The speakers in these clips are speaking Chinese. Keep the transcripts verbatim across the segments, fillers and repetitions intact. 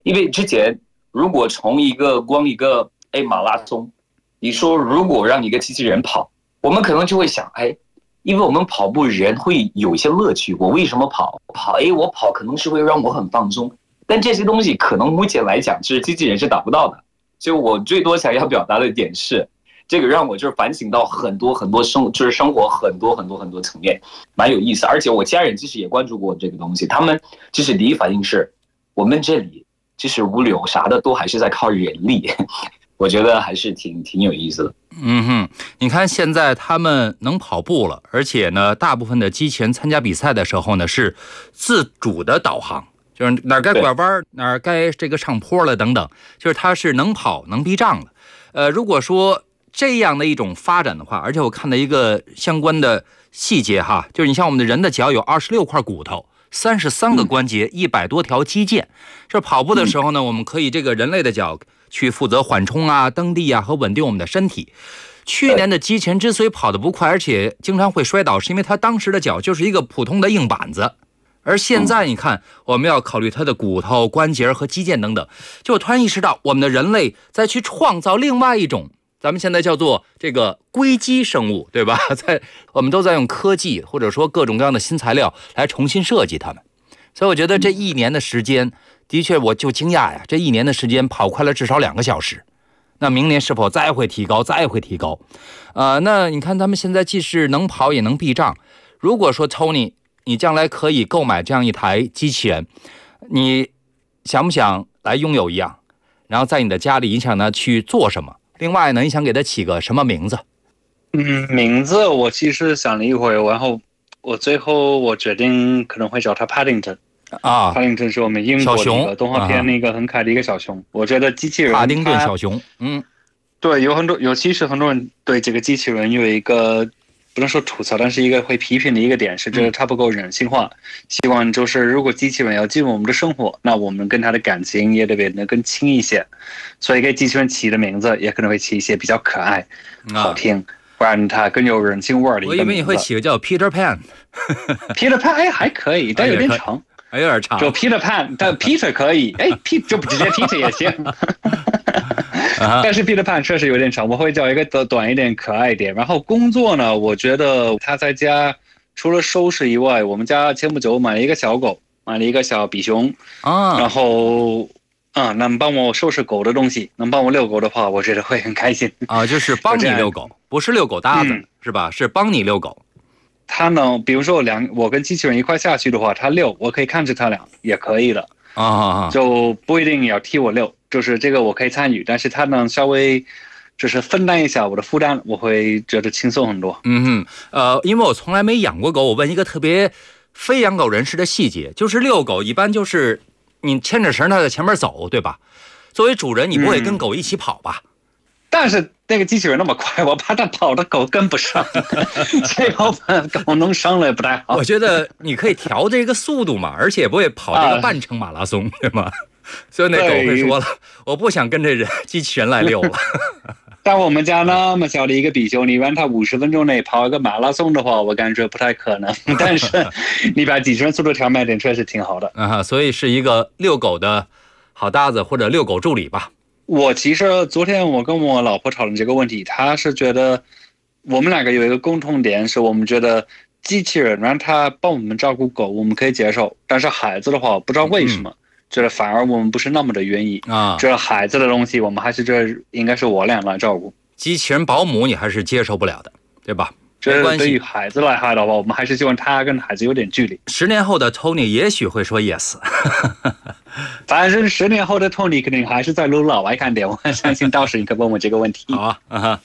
因为之前如果从一个光一个哎马拉松，你说如果让一个机器人跑，我们可能就会想，哎，因为我们跑步人会有一些乐趣，我为什么跑？跑，哎，我跑可能是会让我很放松，但这些东西可能目前来讲，是机器人是达不到的。所以我最多想要表达的点是，这个让我就是反省到很多很多生，就是生活很多很多很多层面，蛮有意思。而且我家人其实也关注过这个东西，他们其实第一反应是，我们这里其实物流啥的都还是在靠人力。我觉得还是挺挺有意思的。 嗯哼，你看现在他们能跑步了，而且呢，大部分的机器人参加比赛的时候呢是自主的导航，就是哪儿该拐弯，哪儿该这个上坡了等等，就是它是能跑能避障的。呃，如果说这样的一种发展的话，而且我看到一个相关的细节哈，就是你像我们的人的脚有二十六块骨头。三十三个关节，一百多条肌腱。这跑步的时候呢，我们可以这个人类的脚去负责缓冲啊、蹬地啊和稳定我们的身体。去年的机器人之所以跑得不快，而且经常会摔倒，是因为他当时的脚就是一个普通的硬板子。而现在你看，我们要考虑它的骨头、关节和肌腱等等，就我突然意识到，我们的人类在去创造另外一种。咱们现在叫做这个硅基生物，对吧？在我们都在用科技或者说各种各样的新材料来重新设计它们，所以我觉得这一年的时间，的确我就惊讶呀，这一年的时间跑快了至少两个小时。那明年是否再会提高，再会提高？呃，那你看他们现在既是能跑也能避障。如果说 Tony， 你将来可以购买这样一台机器人，你想不想来拥有一样？然后在你的家里，你想呢去做什么？另外呢，你想给它起个什么名字？ 嗯，名字我其实想了一会儿，然后我最后我决定可能会叫它 Paddington 啊 ，Paddington 是我们英国的一个动画片那个很可爱的一个小熊。啊、我觉得机器人帕丁顿小熊，嗯， 对，有很多，尤其是很多人对这个机器人有一个不能说吐槽，但是一个会批评的一个点是，这个它不够人性化。希望就是如果机器人要进入我们的生活，那我们跟它的感情也得变得更亲一些。所以给机器人起的名字也可能会起一些比较可爱、好听，啊、不然它更有人性味的一个名字。 我以为你会起个叫 Peter Pan。Peter Pan 哎还可以，但有点长， 还有点长。 就 Peter Pan， 但 Peter 可以，哎 Peter 就直接 Peter 也行。但是 Peter Pan 确实有点长，我会叫一个短一点、可爱一点。然后工作呢，我觉得他在家除了收拾以外，我们家前不久买了一个小狗，买了一个小比熊啊，然后啊，能帮我收拾狗的东西，能帮我遛狗的话，我觉得会很开心啊。就是帮你遛狗，不是遛狗搭子、嗯、是吧？是帮你遛狗。 他呢，比如说两，我跟机器人一块下去的话，他遛，我可以看着他俩也可以的啊，就不一定要替我遛。就是这个我可以参与，但是他能稍微就是分担一下我的负担，我会觉得轻松很多。 嗯哼，呃，因为我从来没养过狗，我问一个特别非养狗人士的细节，就是遛狗一般就是你牵着绳它在前面走，对吧？作为主人，你不会跟狗一起跑吧？ 嗯、但是那个机器人那么快，我怕它跑的狗跟不上，这狗把狗弄伤了也不太好。 我觉得你可以调这个速度嘛，而且也不会跑这个半程马拉松，啊、对吗？所以那狗会说了，我不想跟这人机器人来遛了。 但我们家那么小的一个比熊，你让它五十分钟内跑一个马拉松的话，我感觉不太可能。但是你把机器人速度调慢点，确实挺好的啊。所以是一个遛狗的好搭子或者遛狗助理吧。 我其实昨天我跟我老婆讨论这个问题，她是觉得我们两个有一个共同点，是我们觉得机器人让它帮我们照顾狗，我们可以接受，但是孩子的话，不知道为什么。嗯，觉得反而我们不是那么的愿意啊，这孩子的东西我们还是这应该是我俩来照顾。 机器人保姆你还是接受不了的，对吧？ 这对于孩子来害的话，我们还是希望他跟孩子有点距离。 十年后的 Tony 也许会说 yes。 反正十年后的 Tony 肯定还是在撸老外看点，我相信到时你可以问我这个问题。 好啊，嗯哼。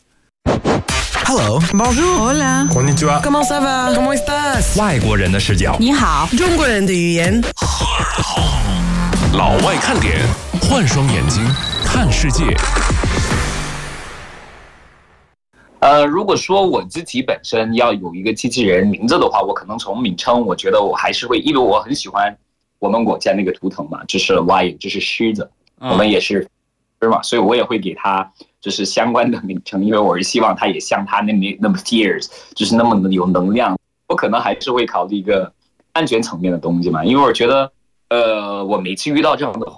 Hello, Bonjour, Hola, Konnichiwa, Comment ça va, Comment estás？ 外国人的视角， 你好，中国人的语言。 老外看点，换双眼睛看世界。 呃，如果说我自己本身要有一个机器人名字的话，我可能从名称，我觉得我还是会，因为我很喜欢我们国家那个图腾嘛，就是 lion， 就是狮子，嗯、我们也是狮嘛，所以我也会给它就是相关的名称，因为我是希望它也像它那么那么 fierce， 就是那么有能量。我可能还是会考虑一个安全层面的东西嘛，因为我觉得，呃，我每次遇到这样的话题，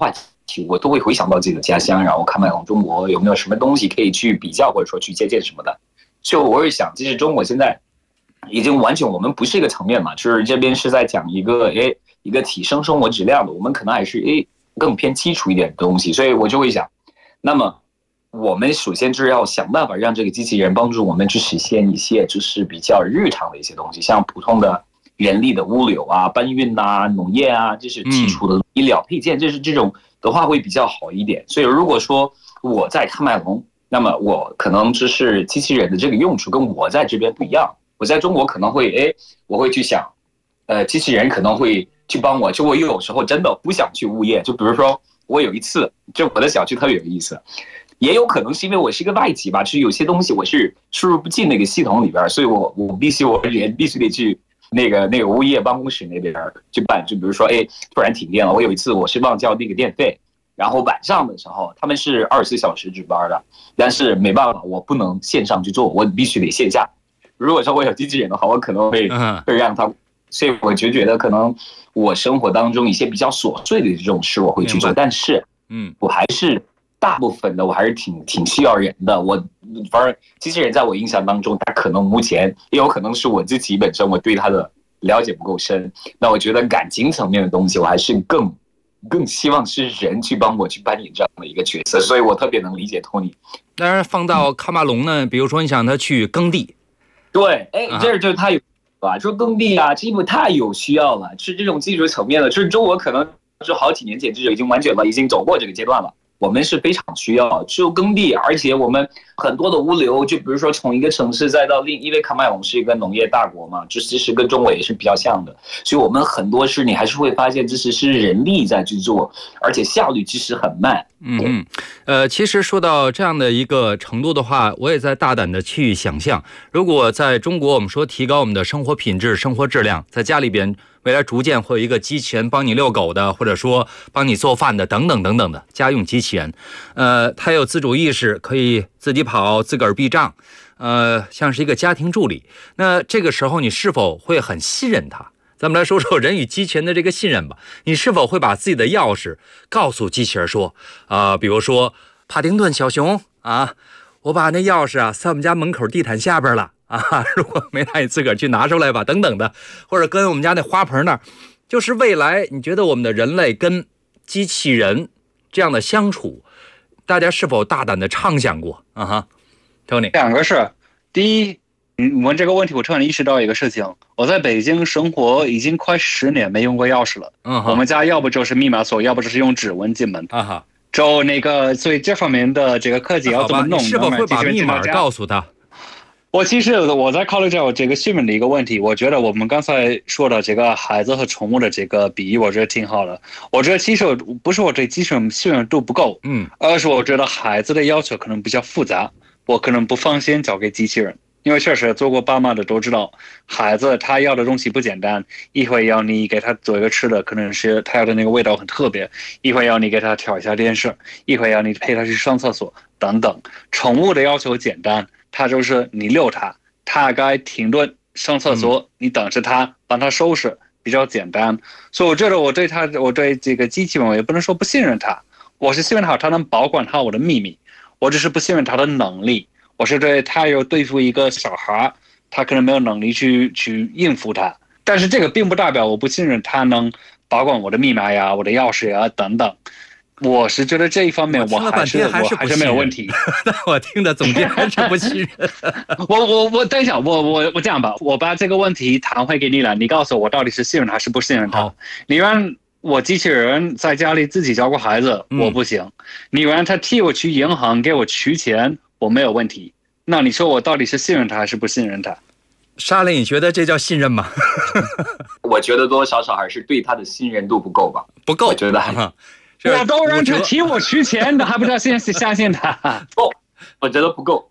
题，我都会回想到自己的家乡，然后看看中国有没有什么东西可以去比较，或者说去借鉴什么的。就我会想，其实中国现在已经完全我们不是一个层面嘛，就是这边是在讲一个哎一个提升生活质量的，我们可能还是哎更偏基础一点的东西，所以我就会想，那么我们首先就是要想办法让这个机器人帮助我们去实现一些就是比较日常的一些东西，像普通的人力的物流啊、搬运啊、农业啊，这是基础的医疗配件，这是这种的话会比较好一点。所以如果说我在喀麦隆，那么我可能就是机器人的这个用处跟我在这边不一样。我在中国可能会，哎，我会去想，呃，机器人可能会去帮我。就我有时候真的不想去物业，就比如说我有一次，就我的小区特别有意思，也有可能是因为我是一个外籍吧，就是有些东西我是输入不进那个系统里边，所以我我必须我人必须得去那个那个物业办公室那边去办。就比如说，哎，突然停电了，我有一次我是忘交那个电费。然后晚上的时候，他们是二十四小时值班的，但是没办法，我不能线上去做，我必须得线下。如果说我有机器人的话，我可能会会让他，所以我就觉得可能我生活当中一些比较琐碎的这种事我会去做，但是，嗯，我还是大部分的我还是挺挺需要人的。我反正机器人在我印象当中，它可能目前也有可能是我自己本身我对它的了解不够深。那我觉得感情层面的东西，我还是更。更希望是人去帮我去扮演这样的一个角色，所以我特别能理解托尼。 当然，放到喀麦隆呢，比如说你想他去耕地， 对，哎，这就是他有吧，说耕地啊，这不太有需要了，是这种技术层面的，就是中国可能是好几年前就已经完全了，已经走过这个阶段了。我们是非常需要就耕地，而且我们很多的物流，就比如说从一个城市再到另，因为喀麦隆是一个农业大国嘛，这其实跟中国也是比较像的，所以我们很多事你还是会发现，这是是人力在去做，而且效率其实很慢。 嗯嗯，呃，其实说到这样的一个程度的话，我也在大胆的去想象，如果在中国我们说提高我们的生活品质、生活质量，在家里边未来逐渐会有一个机器人帮你遛狗的，或者说帮你做饭的等等等等的家用机器人，呃，它有自主意识，可以自己跑、自个儿避障，呃，像是一个家庭助理。那这个时候你是否会很信任它？咱们来说说人与机器人的这个信任吧。你是否会把自己的钥匙告诉机器人说，啊、呃，比如说帕丁顿小熊啊，我把那钥匙啊在我们家门口地毯下边了啊，如果没拿，你自个儿去拿出来吧，等等的，或者跟我们家那花盆那儿，就是未来你觉得我们的人类跟机器人这样的相处，大家是否大胆的畅想过啊？哈 ，Tony， 两个是，第一。你问这个问题，我突然意识到一个事情：我在北京生活已经快十年，没用过钥匙了。嗯，我们家要不就是密码锁，要不就是用指纹进门。啊哈，就那个，所以这方面的这个科技要怎么弄？ 你是否会把密码告诉他？ 我其实我在考虑这这个新闻的一个问题，我觉得我们刚才说的这个孩子和宠物的这个比喻，我觉得挺好的。我觉得其实不是我对机器人信任度不够，嗯，而是我觉得孩子的要求可能比较复杂，我可能不放心交给机器人。因为确实做过爸妈的都知道，孩子他要的东西不简单，一会要你给他做一个吃的，可能是他要的那个味道很特别，一会要你给他调一下电视，一会要你陪他去上厕所等等。宠物的要求简单，他就是你遛他，他该停顿上厕所，你等着他帮他收拾，比较简单。所以我觉得我对他，我对这个机器人我也不能说不信任他，我是信任他他能保管好我的秘密，我只是不信任他的能力。我是对他有对付一个小孩，他可能没有能力去去应付他，但是这个并不代表我不信任他能保管我的密码呀、我的钥匙呀等等。我是觉得这一方面我还是我还是没有问题。 但我听的总结还是不信任。 我我我等一下，我我我这样吧，我把这个问题弹回给你了，你告诉我我到底是信任还是不信任他。你让我机器人在家里自己照顾孩子，我不行。你让他替我去银行给我取钱。我没有问题，那你说我到底是信任他还是不信任他？ 沙雷，你觉得这叫信任吗？ 我觉得多多少少还是对他的信任度不够吧， 不够。 我觉得还， 我都让他替我取钱的，还不知道先相信他？ 不，我觉得不够。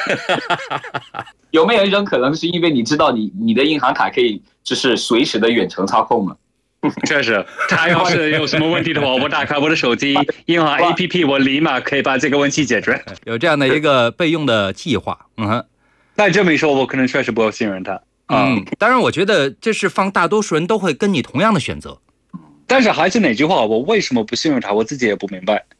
有没有一种可能是因为你知道你你的银行卡可以就是随时的远程操控吗？ 确实，他要是有什么问题的话，我打开我的手机银行 A P P， 我立马可以把这个问题解决。 有这样的一个备用的计划。嗯哼， 但这么一说，我可能确实不够信任他。 嗯，当然，我觉得这是放大多数人都会跟你同样的选择。 但是还是那句话，我为什么不信任他，我自己也不明白。